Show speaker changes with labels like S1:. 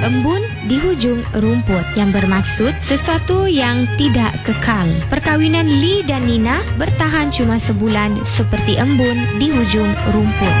S1: embun di hujung rumput, yang bermaksud sesuatu yang tidak kekal. Perkahwinan Lee dan Nina bertahan cuma sebulan seperti embun di hujung rumput.